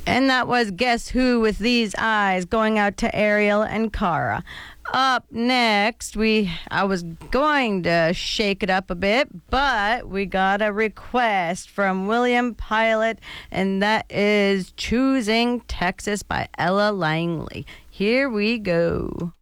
And that was Guess Who with These Eyes, going out to Ariel and Cara. Up next, I was going to shake it up a bit, but we got a request from William Pilot, and that is Choosing Texas by Ella Langley. Here we go.